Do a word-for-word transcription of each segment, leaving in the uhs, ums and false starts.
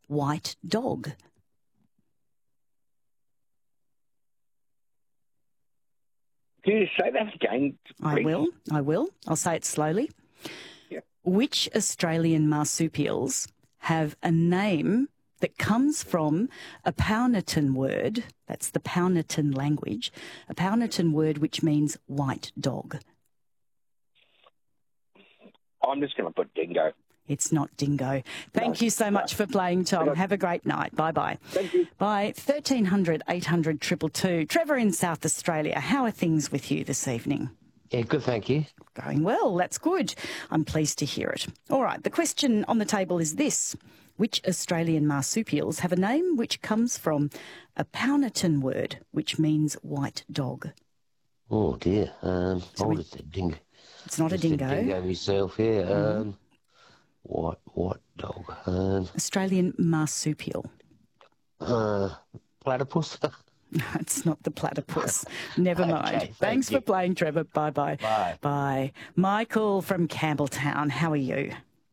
white dog? Can you say that again? I will. I will. I'll say it slowly. Yeah. Which Australian marsupials have a name that comes from a Powhatan word, that's the Powhatan language, a Powhatan word which means white dog? I'm just going to put dingo. It's not dingo. Thank No, you so much no. for playing, Tom. No. Have a great night. Bye-bye. Thank you. Bye. thirteen hundred, eight hundred, two two two. Trevor in South Australia, how are things with you this evening? Yeah, good, thank you. Going well. That's good. I'm pleased to hear it. All right, the question on the table is this. Which Australian marsupials have a name which comes from a Powhatan word which means white dog? Oh, dear. Um, So I we- would have said dingo. It's not a I said dingo. dingo myself, yeah. Um, white, white dog. Um, Australian marsupial. uh, platypus. It's not the platypus. Never Okay, mind. thank Thanks you. for playing, Trevor. Bye-bye. Bye. Bye. Michael from Campbelltown, how are you?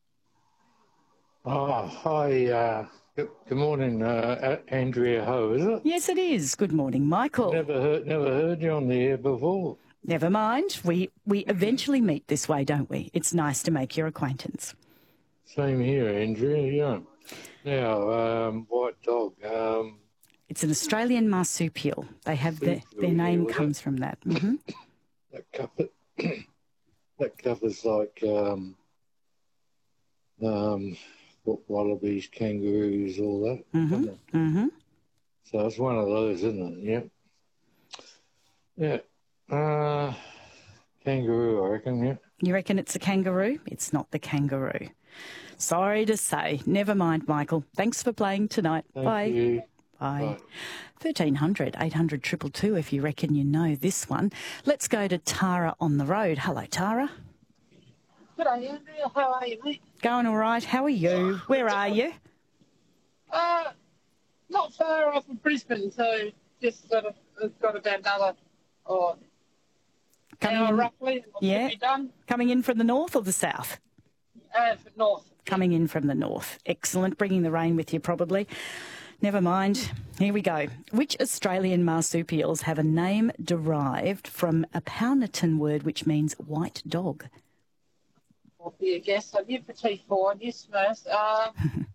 Oh, hi. Uh, good, good morning, uh, A- Andrea Ho, is it? Yes, it is. Good morning, Michael. Never heard, never heard you on the air before. Never mind. We, we eventually meet this way, don't we? It's nice to make your acquaintance. Same here, Andrea. Yeah. Now, um, white dog. Um, It's an Australian marsupial. They have their, their name comes from that. hmm that cover, that covers like um, um, wa- wallabies, kangaroos, all that. hmm doesn't it? hmm So it's one of those, isn't it? Yeah. Yeah. Uh, kangaroo, I reckon. Yeah. You reckon it's a kangaroo? It's not the kangaroo. Sorry to say. Never mind, Michael. Thanks for playing tonight. Thank Bye. you. Bye. Bye. thirteen hundred, eight hundred, two two two if you reckon you know this one. Let's go to Tara on the road. Hello, Tara. Good day, Andrea. How are you, mate? Going all right. How are you? Where are you? Uh, not far off of Brisbane, so just sort of it's got about another oh, Coming hour in- roughly. What yeah. should be done. Coming in from the north or the south? Uh, for north. Coming in from the north. Excellent. Bringing the rain with you probably. Never mind. Here we go. Which Australian marsupials have a name derived from a Powhatan word which means white dog? Will be a guess. I'll give for T four. Yes, first. Uh,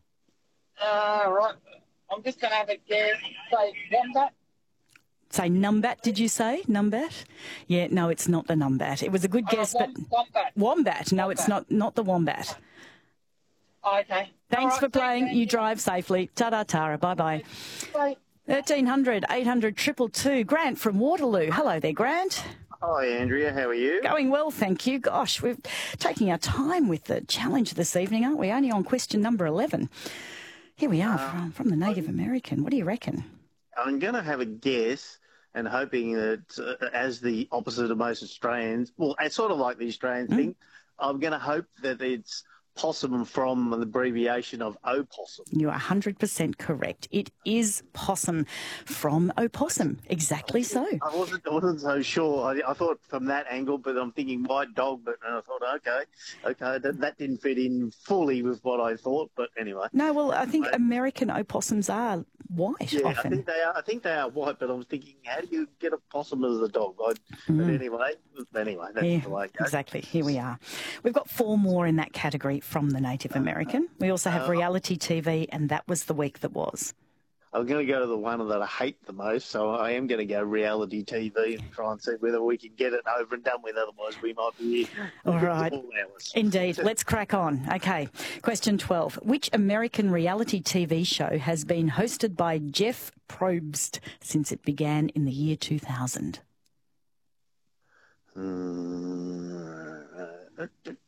uh, right. I'm just going to have a guess. Say wombat. Say numbat, did you say? Numbat? Yeah, no, it's not the numbat. It was a good guess, uh, but... wom- wombat. Wombat. No, it's Wombat. not not the wombat. Oh, okay. Thanks All for right, playing. thank You drive safely. Ta-da, Tara. Bye-bye. Bye. thirteen hundred, eight hundred, two two two. Grant from Waterloo. Hello there, Grant. Hi, Andrea. How are you? Going well, thank you. Gosh, we're taking our time with the challenge this evening, aren't we? Only on question number eleven. Here we are from, from the Native American. What do you reckon? I'm going to have a guess and hoping that, uh, as the opposite of most Australians, well, it's sort of like the Australian thing, I'm going to hope that it's possum from the abbreviation of opossum. You are one hundred percent correct. It is possum from opossum. Exactly so. I wasn't, I wasn't so sure. I, I thought from that angle, but I'm thinking white dog. But and I thought, okay, okay, that, that didn't fit in fully with what I thought. But anyway, No, well, I think American opossums are white yeah, I often. think they are. I think they are white. But I was thinking, how do you get a possum as a dog? I, But anyway, anyway, that's Yeah, the way it goes. exactly. Here we are. We've got four more in that category from the Native American. We also have reality T V, and that was the week that was. I'm going to go to the one that I hate the most, so I am going to go reality T V and try and see whether we can get it over and done with. Otherwise, we might be here. All right. all hours. Indeed. Let's crack on. Okay. Question twelve. Which American reality T V show has been hosted by Jeff Probst since it began in the year two thousand? Mm, uh,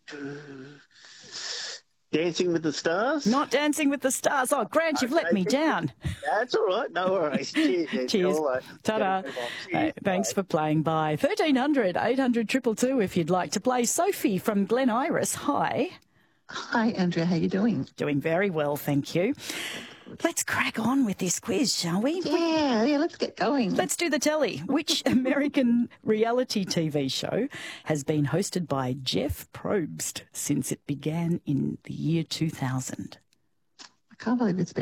Dancing with the Stars? Not Dancing with the Stars. Oh, Grant, you've let me down. That's all right. No worries. Cheers. Andrew. Cheers. All right. Ta-da. Cheers. Uh, thanks for playing by. thirteen hundred, eight hundred, two two two if you'd like to play. Sophie from Glen Iris. Hi. Hi, Andrea. How you doing? Doing very well, thank you. Let's crack on with this quiz, shall we? Yeah, yeah. Let's get going. Let's do the telly. Which American reality T V show has been hosted by Jeff Probst since it began in the year two thousand? I can't believe it's been